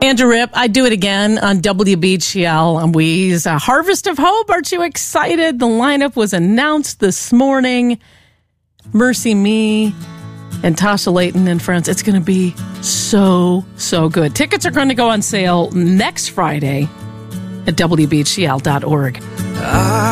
Andrew Ripp, I do it again on WBGL on Wee's Harvest of Hope. Aren't you excited? The lineup was announced this morning. Mercy Me and Tasha Layton and friends. It's going to be so good. Tickets are going to go on sale next Friday at WBGL.org.